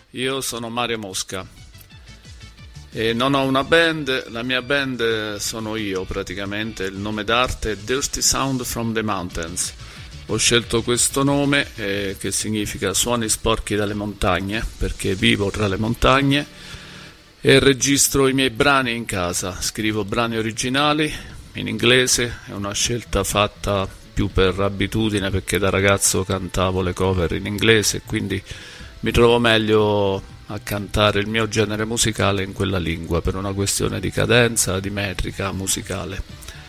io sono Mario Mosca e non ho una band, la mia band sono io praticamente, il nome d'arte è Dirty Sound from the Mountains. Ho scelto questo nome che significa suoni sporchi dalle montagne, perché vivo tra le montagne e registro i miei brani in casa, scrivo brani originali in inglese, è una scelta fatta più per abitudine perché da ragazzo cantavo le cover in inglese e quindi mi trovo meglio a cantare il mio genere musicale in quella lingua per una questione di cadenza, di metrica musicale.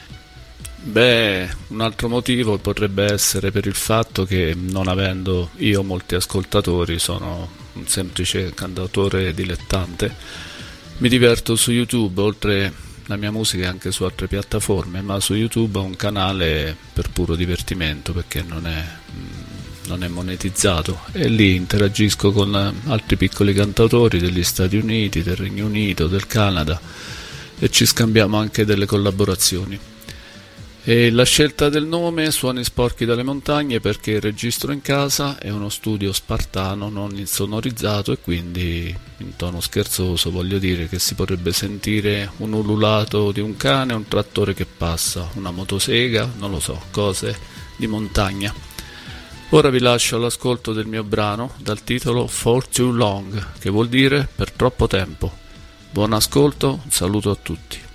Un altro motivo potrebbe essere per il fatto che non avendo io molti ascoltatori, sono un semplice cantautore dilettante, mi diverto su YouTube, oltre la mia musica anche su altre piattaforme, ma su YouTube ho un canale per puro divertimento perché non è monetizzato e lì interagisco con altri piccoli cantautori degli Stati Uniti, del Regno Unito, del Canada e ci scambiamo anche delle collaborazioni. E la scelta del nome Suoni sporchi dalle montagne perché il registro in casa è uno studio spartano non insonorizzato e quindi in tono scherzoso voglio dire che si potrebbe sentire un ululato di un cane, un trattore che passa, una motosega, non lo so, cose di montagna. Ora vi lascio all'ascolto del mio brano dal titolo For Too Long, che vuol dire per troppo tempo. Buon ascolto, un saluto a tutti.